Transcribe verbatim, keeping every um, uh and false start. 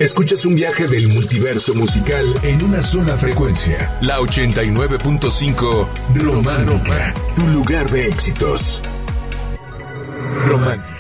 Escuchas un viaje del multiverso musical en una sola frecuencia. La ochenta y nueve punto cinco Romántica, tu lugar de éxitos. Romántica.